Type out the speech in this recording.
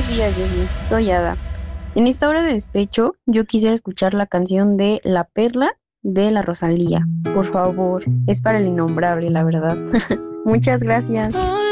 días, Jessy. Soy Ada. En esta hora de despecho, yo quisiera escuchar la canción de La Perla de la Rosalía. Por favor, es para el innombrable, la verdad. Muchas gracias.